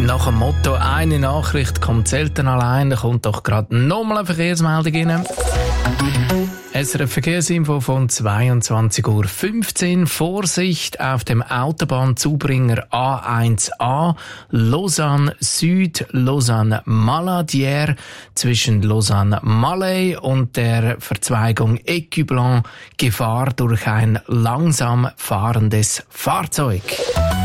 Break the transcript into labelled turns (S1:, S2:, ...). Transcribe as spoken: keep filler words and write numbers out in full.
S1: Nach dem Motto «Eine Nachricht kommt selten allein», da kommt doch gerade nochmal eine Verkehrsmeldung rein. S R F Verkehrsinfo von zweiundzwanzig Uhr fünfzehn. Vorsicht auf dem Autobahnzubringer A eins A, Lausanne Süd, Lausanne Maladière, zwischen Lausanne Malay und der Verzweigung Écublens, Gefahr durch ein langsam fahrendes Fahrzeug.